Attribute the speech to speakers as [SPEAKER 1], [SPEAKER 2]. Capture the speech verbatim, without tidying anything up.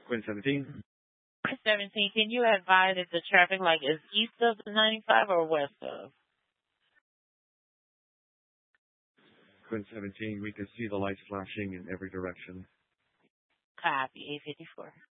[SPEAKER 1] Quinn seventeen.
[SPEAKER 2] seventeen, can you advise if the traffic light is east of the ninety-five or west of?
[SPEAKER 1] Quinn seventeen, we can see the lights flashing in every direction.
[SPEAKER 2] Copy, eight fifty-four.